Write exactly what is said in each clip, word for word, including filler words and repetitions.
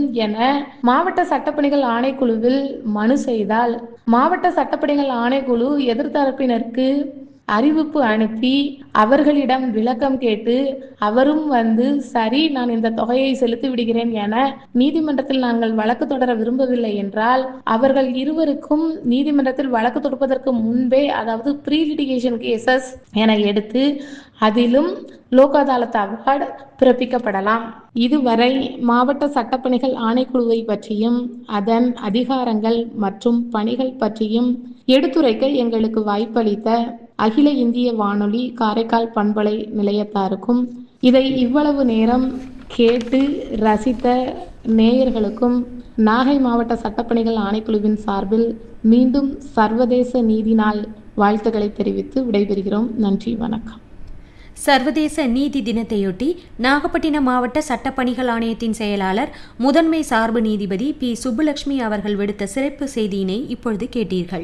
என மாவட்ட சட்டப்பணிகள் ஆணைக்குழுவில் மனு செய்தால் மாவட்ட சட்டப்பணிகள் ஆணைக்குழு எதிர்த்தரப்பினருக்கு அறிவிப்பு அனுப்பி அவர்களிடம் விளக்கம் கேட்டு அவரும் வந்து சரி நான் இந்த தொகையை செலுத்தி விடுகிறேன் என நீதிமன்றத்தில் நாங்கள் வழக்கு தொடர விரும்பவில்லை என்றால் அவர்கள் இருவருக்கும் நீதிமன்றத்தில் வழக்கு தொடுப்பதற்கு முன்பே அதாவது ப்ரீ லிட்டிகேஷன் கேசஸ் என எடுத்து அதிலும் லோக் அதாலத் அவார்டு பிறப்பிக்கப்படலாம். இதுவரை மாவட்ட சட்டப்பணிகள் ஆணைக்குழுவை பற்றியும் அதன் அதிகாரங்கள் மற்றும் பணிகள் பற்றியும் எடுத்துரைக்க எங்களுக்கு வாய்ப்பளித்த அகில இந்திய வானொலி காரைக்கால் பண்பலை நிலையத்தாருக்கும் இதை இவ்வளவு நேரம் கேட்டு ரசித்த நேயர்களுக்கும் நாகை மாவட்ட சட்டப்பணிகள் ஆணைக்குழுவின் சார்பில் மீண்டும் சர்வதேச நீதி நாள் வாழ்த்துக்களை தெரிவித்து விடைபெறுகிறோம். நன்றி, வணக்கம். சர்வதேச நீதி தினத்தையொட்டி நாகப்பட்டினம் மாவட்ட சட்டப்பணிகள் ஆணையத்தின் செயலாளர் முதன்மை சார்பு நீதிபதி பி சுப்புலட்சுமி அவர்கள் விடுத்த சிறப்பு செய்தியினை இப்பொழுது கேட்டீர்கள்.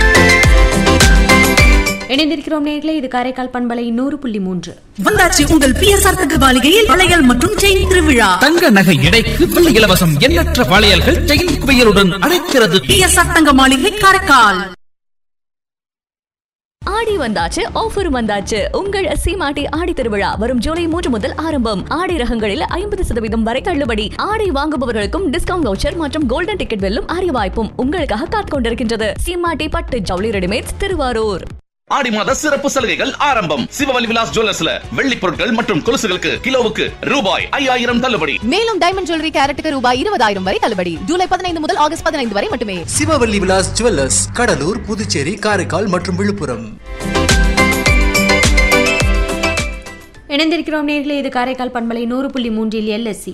இணைந்திருக்கிறோம் நேயர்களே, இது காரைக்கால் பண்பலை நூறு புள்ளி மூன்று. வந்தாச்சு உங்கள் பி எஸ் ஆர் தங்க மாளிகையில் வளையல் மற்றும் செயின் திருவிழா. தங்க நகை எடைக்கு வெள்ளி இலவசம். எண்ணற்ற வளையல்கள் செயின் குவியலுடன் அழைக்கிறது. பி எஸ் ஆர் தங்க மாளிகை காரைக்கால். ஆடி வந்தாச்சு, ஆஃபரும் வந்தாச்சு. உங்கள் சீமாட்டி ஆடி திருவிழா வரும் ஜூலை மூன்று முதல் ஆரம்பம். ஆடை ரகங்களில் ஐம்பது சதவீதம் வரை தள்ளுபடி. ஆடை வாங்குபவர்களுக்கும் டிஸ்கவுண்ட் வவுச்சர் மற்றும் கோல்டன் டிக்கெட் வெல்லும் அரிய வாய்ப்பும் உங்களுக்காக காத்துக் கொண்டிருக்கின்றது. சீமாட்டி பட்டு ஜவுளி ரெடிமேட்ஸ், திருவாரூர். ஆடி மாத சிறப்பு சலுகைகள் ஆரம்பம். சிவவலி விலாஸ் ஜுவல்லர்ஸ்ல வெள்ளி பொருட்கள் மற்றும் கொலுசுகளுக்கு கிலோவுக்கு ரூபாய் ஐயாயிரம் தள்ளுபடி. மேலும் டைமண்ட் ஜுவல்லரி கேரட்டுக்கு ரூபாய் இருபதாயிரம் வரை தள்ளுபடி. ஜூலை பதினைந்து முதல் ஆகஸ்ட் பதினைந்து வரை மட்டுமே. சிவவல்லி விலாஸ் ஜுவல்லர்ஸ், கடலூர், புதுச்சேரி, காரைக்கால் மற்றும் விழுப்புரம். இணைந்திருக்கிறோம் நேர்களே, இது காரைக்கால் பண்பலை நூறு புள்ளி மூன்றில் எல்எஸ்சி.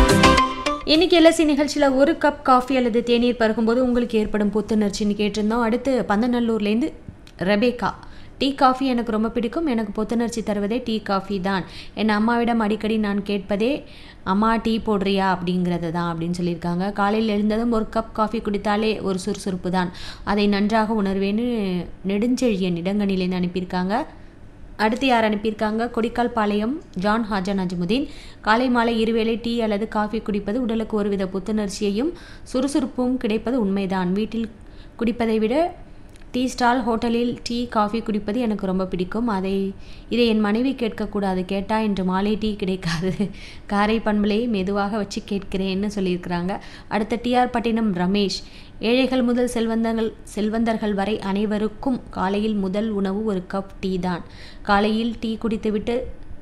இன்னைக்கு எல்எஸ்சி நிகழ்ச்சியில் ஒரு கப் காஃபி அல்லது தேநீர் பருகும்போது உங்களுக்கு ஏற்படும் புத்துணர்ச்சின்னு கேட்டிருந்தோம். அடுத்து பந்தநல்லூர்லேருந்து ரெபேக்கா, டீ காஃபி எனக்கு ரொம்ப பிடிக்கும். எனக்கு புத்துணர்ச்சி தருவதே டீ காஃபி தான். என் அம்மாவிடம் அடிக்கடி நான் கேட்பதே அம்மா டீ போடுறியா அப்படிங்கிறது தான் அப்படின்னு சொல்லியிருக்காங்க. காலையில் எழுந்ததும் ஒரு கப் காஃபி குடித்தாலே ஒரு சுறுசுறுப்பு தான். அதை நன்றாக உணர்வேன்னு நெடுஞ்செழியன் இடங்கணிலேருந்து அனுப்பியிருக்காங்க. அடுத்து யார் அனுப்பியிருக்காங்க? கொடிக்கால் பாளையம் ஜான் ஹாஜா நஜ்முதீன். காலை மாலை இருவேளை டீ அல்லது காஃபி குடிப்பது உடலுக்கு ஒருவித புத்துணர்ச்சியையும் சுறுசுறுப்பும் கிடைப்பது உண்மைதான். வீட்டில் குடிப்பதை விட டீ ஸ்டால் ஹோட்டலில் டீ காஃபி குடிப்பது எனக்கு ரொம்ப பிடிக்கும். அதை இதை என் மனைவி கேட்கக்கூடாது, கேட்டால் இன்று மாலை டீ கிடைக்காது. காரை பண்பலையை மெதுவாக வச்சு கேட்கிறேன்னு சொல்லியிருக்கிறாங்க. அடுத்த டிஆர் பட்டினம் ரமேஷ், ஏழைகள் முதல் செல்வந்தர்கள் செல்வந்தர்கள் வரை அனைவருக்கும் காலையில் முதல் உணவு ஒரு கப் டீ தான். காலையில் டீ குடித்துவிட்டு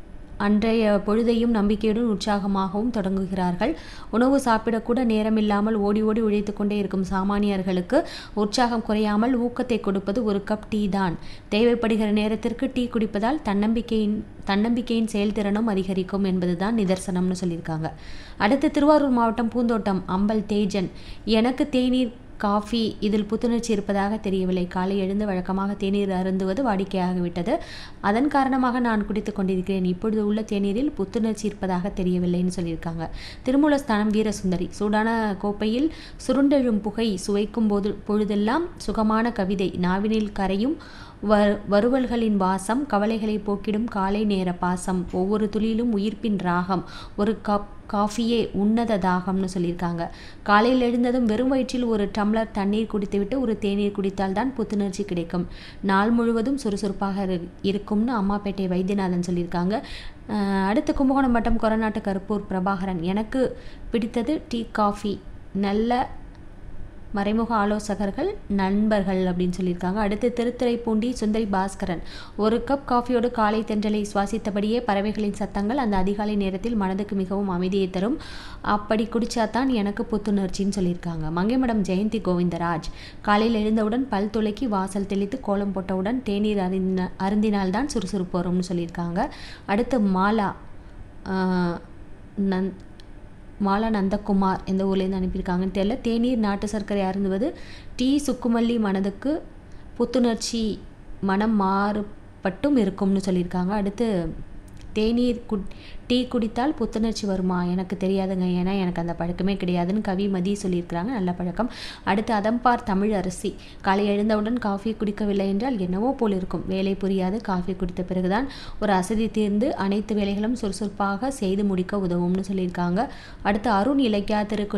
அன்றைய பொழுதையும் நம்பிக்கையுடன் உற்சாகமாகவும் தொடங்குகிறார்கள். உணவு சாப்பிடக்கூட நேரமில்லாமல் ஓடி ஓடி உழைத்து கொண்டே இருக்கும் சாமானியர்களுக்கு உற்சாகம் குறையாமல் ஊக்கத்தை கொடுப்பது ஒரு கப் டீ தான். தேவைப்படுகிற நேரத்திற்கு டீ குடிப்பதால் தன்னம்பிக்கையின் தன்னம்பிக்கையின் செயல்திறனும் அதிகரிக்கும் என்பதுதான் நிதர்சனம்னு சொல்லியிருக்காங்க. அடுத்து திருவாரூர் மாவட்டம் பூந்தோட்டம் அம்பல் தேஜன், எனக்கு தேநீர் காஃபி இதில் புத்துணர்ச்சி இருப்பதாக தெரியவில்லை. காலை எழுந்து வழக்கமாக தேநீர் அருந்துவது வாடிக்கையாகிவிட்டது. அதன் காரணமாக நான் குடித்து கொண்டிருக்கிறேன். இப்பொழுது உள்ள தேநீரில் புத்துணர்ச்சி இருப்பதாக தெரியவில்லைன்னு சொல்லியிருக்காங்க. திருமூலஸ்தானம் வீரசுந்தரி, சூடான கோப்பையில் சுருண்டெழும் புகை சுவைக்கும் போது பொழுதெல்லாம் சுகமான கவிதை, நாவினில் கரையும் வறுவல்களின் வாசம், கவலைகளை போக்கிடும் காலை நேர பாசம், ஒவ்வொரு துளியிலும் உயிர்ப்பின் ராகம், ஒரு கப் காஃபியே உன்னத தாகம்னு சொல்லியிருக்காங்க. காலையில் எழுந்ததும் வெறும் வயிற்றில் ஒரு டம்ளர் தண்ணீர் குடித்துவிட்டு ஒரு தேநீர் குடித்தால் தான் புத்துணர்ச்சி கிடைக்கும். நாள் முழுவதும் சுறுசுறுப்பாக இருக்கும்னு அம்மாப்பேட்டை வைத்தியநாதன் சொல்லியிருக்காங்க. அடுத்து கும்பகோணம் வட்டம் கொரநாட்டு கருப்பூர் பிரபாகரன், எனக்கு பிடித்தது டீ காஃபி, நல்ல மறைமுக ஆலோசகர்கள் நண்பர்கள் அப்படின்னு சொல்லியிருக்காங்க. அடுத்து திருத்துறைப்பூண்டி சுந்தரி பாஸ்கரன், ஒரு கப் காஃபியோடு காலை தென்றலை சுவாசித்தபடியே பறவைகளின் சத்தங்கள் அந்த அதிகாலை நேரத்தில் மனதுக்கு மிகவும் அமைதியை தரும். அப்படி குடிச்சாதான் எனக்கு புத்துணர்ச்சின்னு சொல்லியிருக்காங்க. மங்கைமடம் ஜெயந்தி கோவிந்தராஜ், காலையில் எழுந்தவுடன் பல் துளைக்கி வாசல் தெளித்து கோலம் போட்டவுடன் தேநீர் அருந்தின அருந்தினால்தான் சுறுசுறுப்பு வரும்னு சொல்லியிருக்காங்க. அடுத்து மாலா நன் மாலா நந்தகுமார் எந்த ஊர்லேருந்து அனுப்பியிருக்காங்கன்னு தெரியல. தேநீர் நாட்டு சர்க்கரை அருந்துவது டீ சுக்குமல்லி மனதுக்கு புத்துணர்ச்சி மனம் மாறுபட்டும் இருக்கும்னு சொல்லியிருக்காங்க. அடுத்து தேநீர் கு டீ குடித்தால் புத்துணர்ச்சி வருமா? எனக்கு தெரியாதுங்க, ஏன்னா எனக்கு அந்த பழக்கமே கிடையாதுன்னு கவிமதி சொல்லியிருக்கிறாங்க. நல்ல பழக்கம். அடுத்து அதம்பார் தமிழ் அரசி, காலை எழுந்தவுடன் காஃபி குடிக்கவில்லை என்றால் என்னவோ போல் இருக்கும். வேலை புரியாது. காஃபி குடித்த பிறகுதான் ஒரு அசதி தீர்ந்து அனைத்து வேலைகளும் சுறுசுறுப்பாக செய்து முடிக்க உதவும்னு சொல்லியிருக்காங்க. அடுத்து அருண் இலக்கியா திரு